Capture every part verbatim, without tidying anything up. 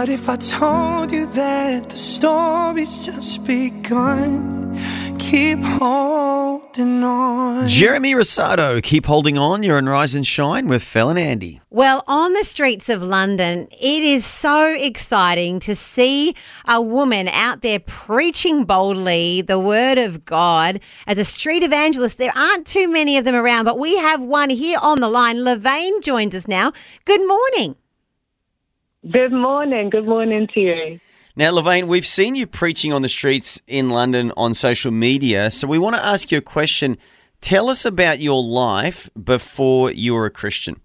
What if I told you that the story's just begun? Keep holding on. Jeremy Rosado, keep holding on. You're on Rise and Shine with Phil and Andy. Well, on the streets of London, it is so exciting to see a woman out there preaching boldly the word of God. As a street evangelist, there aren't too many of them around, but we have one here on the line. Levine joins us now. Good morning. Good morning. Good morning to you. Now, Levine, we've seen you preaching on the streets in London on social media, so we want to ask you a question. Tell us about your life before you were a Christian.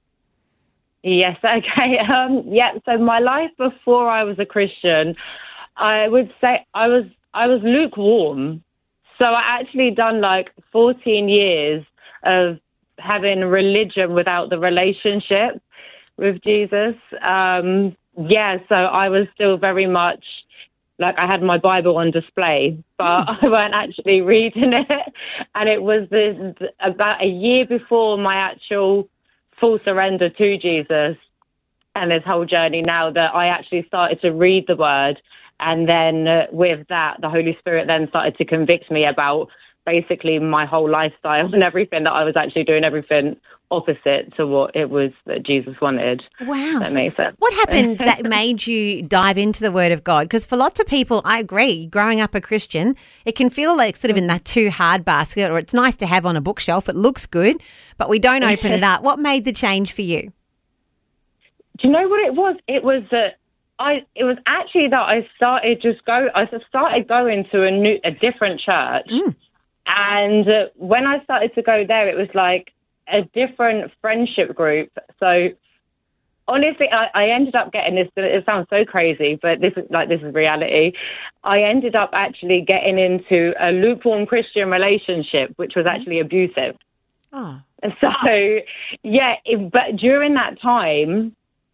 Yes, okay. Um, yeah, so my life before I was a Christian, I would say I was I was lukewarm. So I actually done like fourteen years of having religion without the relationship with Jesus. Um Yeah, so I was still very much, like I had my Bible on display, but mm. I weren't actually reading it. And it was this, about a year before my actual full surrender to Jesus and this whole journey now that I actually started to read the word. And then uh, with that, the Holy Spirit then started to convict me about basically my whole lifestyle and everything, that I was actually doing everything opposite to what it was that Jesus wanted. Wow. That makes sense. What happened that made you dive into the Word of God? Because for lots of people, I agree, growing up a Christian, it can feel like sort of in that too hard basket, or it's nice to have on a bookshelf. It looks good, but we don't open it up. What made the change for you? Do you know what it was? It was that I. It was actually that I started just go. I started going to a new, a different church, Mm. and uh, when I started to go there, it was like a different friendship group. So honestly, I, I ended up getting this. It sounds so crazy, but this is like this is reality. I ended up actually getting into a lukewarm Christian relationship, which was actually abusive. Oh. And so, yeah, it, but during that time,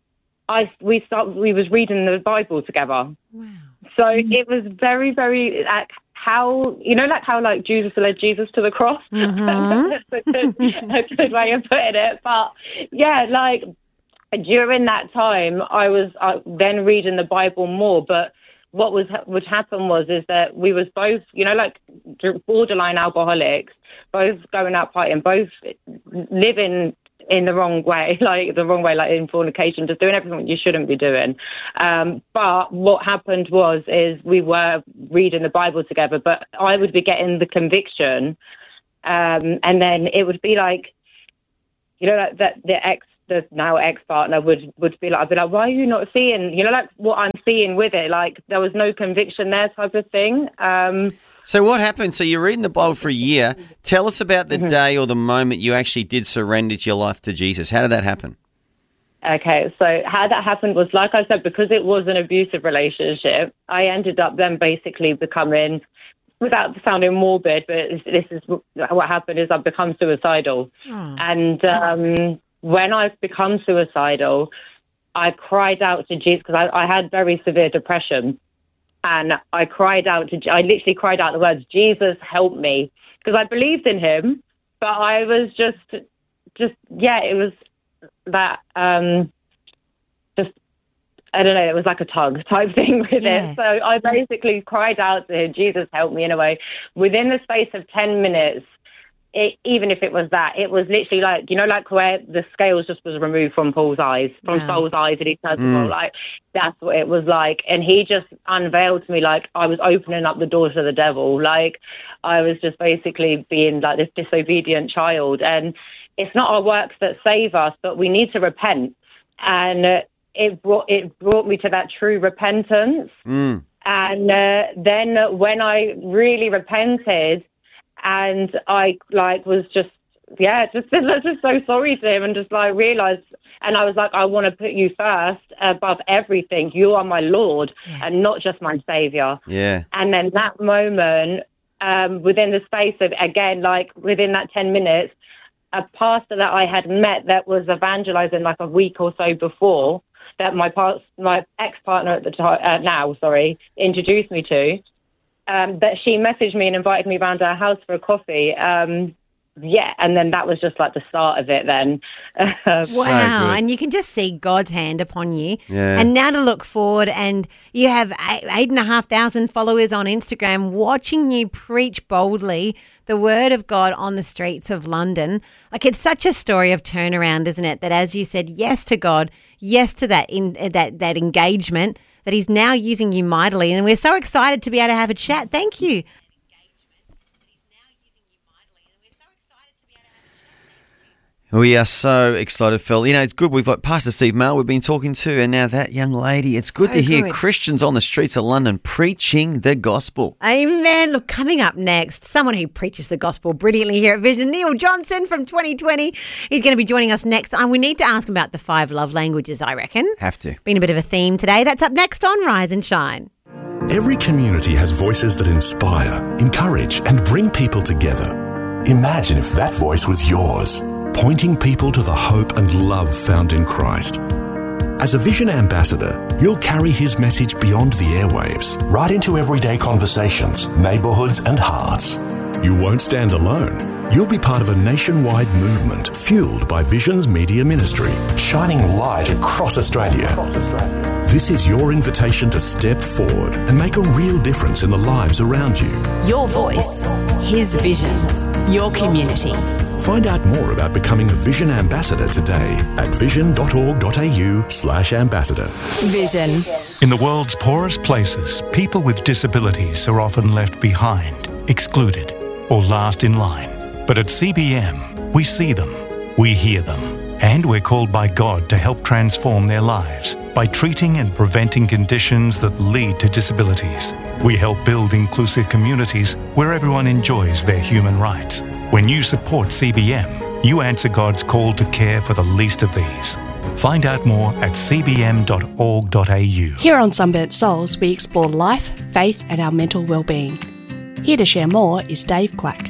I we start we was reading the Bible together. Wow. So it was very, very like how you know, like how like Jesus led Jesus to the cross. Mm-hmm. That's a good, a good way of putting it. But yeah, like during that time, I was uh, then reading the Bible more. But what was would happen was is that we was both, you know, like borderline alcoholics, both going out partying, both living in the wrong way, like the wrong way, like in fornication, just doing everything you shouldn't be doing. Um, but what happened was, is we were reading the Bible together, but I would be getting the conviction. Um, and then it would be like, you know, that, that the ex, the now ex-partner would, would be like, I'd be like, why are you not seeing, you know, like what I'm seeing with it? Like there was no conviction there type of thing. Um, So what happened? So you're reading the Bible for a year. Tell us about the Mm-hmm. day or the moment you actually did surrender your life to Jesus. How did that happen? Okay, so how that happened was, like I said, because it was an abusive relationship, I ended up then basically becoming, without sounding morbid, but this is what happened, is I've become suicidal. Oh. And um, when I've become suicidal, I cried out to Jesus, because I, I had very severe depression. And I cried out to, I literally cried out the words, Jesus, help me. Because I believed in him, but I was just, just, yeah, it was that, um, just, I don't know, it was like a tug type thing with Yeah. it. So I basically cried out to him, Jesus, help me in a way. Within the space of ten minutes, it, even if it was that, it was literally like, you know, like where the scales just was removed from Paul's eyes, from Wow. Saul's eyes, and he turned to Mm. Paul, like, that's what it was like. And he just unveiled to me, like, I was opening up the doors to the devil. Like, I was just basically being like this disobedient child. And it's not our works that save us, but we need to repent. And uh, it brought it brought me to that true repentance. Mm. And uh, then when I really repented, and I like was just, yeah, just just so sorry to him, and just like realized, and I was like, I want to put you first above everything. You are my Lord, Yeah. and not just my Savior. Yeah. And then that moment, um, within the space of, again, like within that ten minutes, a pastor that I had met that was evangelizing like a week or so before, that my past, my ex-partner at the time, uh, now, sorry, introduced me to, um, that she messaged me and invited me around her house for a coffee. Um, yeah, and then that was just like the start of it then. Wow. good. And you can just see God's hand upon you. Yeah. And now to look forward, and you have eight, eight and a half thousand followers on Instagram watching you preach boldly the word of God on the streets of London. Like, it's such a story of turnaround, isn't it? That, as you said, yes to God, yes to that in that that engagement, that he's now using you mightily. And we're so excited to be able to have a chat. Thank you. We are so excited, Phil. You know, it's good. We've got Pastor Steve Mail we've been talking to, and now that young lady. It's good So to hear good. Christians on the streets of London preaching the gospel. Amen. Look, coming up next, someone who preaches the gospel brilliantly here at Vision, Neil Johnson from twenty twenty. He's going to be joining us next. And we need to ask him about the five love languages, I reckon. Have to. Been a bit of a theme today. That's up next on Rise and Shine. Every community has voices that inspire, encourage, and bring people together. Imagine if that voice was yours, pointing people to the hope and love found in Christ. As a Vision ambassador, you'll carry his message beyond the airwaves, right into everyday conversations, neighbourhoods, and hearts. You won't stand alone. You'll be part of a nationwide movement fueled by Vision's media ministry, shining light across Australia. This is your invitation to step forward and make a real difference in the lives around you. Your voice, his vision, your community. Find out more about becoming a Vision ambassador today at vision.org.au slash ambassador. Vision. In the world's poorest places, people with disabilities are often left behind, excluded, or last in line. But at C B M, we see them, we hear them, and we're called by God to help transform their lives by treating and preventing conditions that lead to disabilities. We help build inclusive communities where everyone enjoys their human rights. When you support C B M, you answer God's call to care for the least of these. Find out more at c b m dot org dot a u. Here on Sunburnt Souls, we explore life, faith, and our mental well-being. Here to share more is Dave Quack.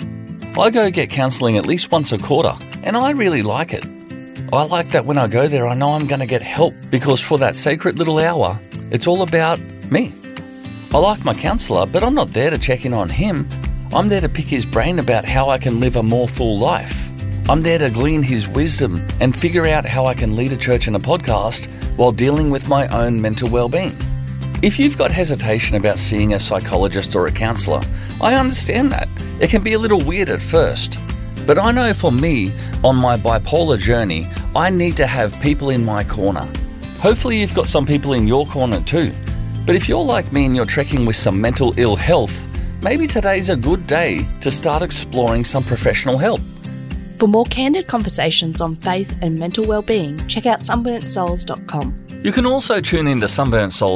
I go get counselling at least once a quarter, and I really like it. I like that when I go there, I know I'm going to get help, because for that sacred little hour, it's all about me. I like my counsellor, but I'm not there to check in on him. I'm there to pick his brain about how I can live a more full life. I'm there to glean his wisdom and figure out how I can lead a church and a podcast while dealing with my own mental well-being. If you've got hesitation about seeing a psychologist or a counsellor, I understand that. It can be a little weird at first. But I know for me, on my bipolar journey, I need to have people in my corner. Hopefully you've got some people in your corner too. But if you're like me and you're trekking with some mental ill health, maybe today's a good day to start exploring some professional help. For more candid conversations on faith and mental well-being, check out sunburnt souls dot com. You can also tune in to Sunburnt Souls